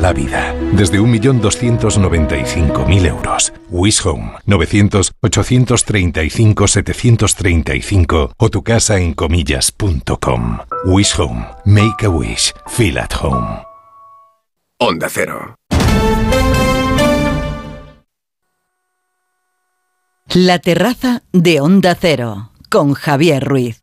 la vida. Desde 1.295.000 euros. Wish Home. 900-835-735 o tucasa en comillas.com. Wish Home. Make a wish. Feel at home. Onda Cero. La terraza de Onda Cero con Javier Ruiz.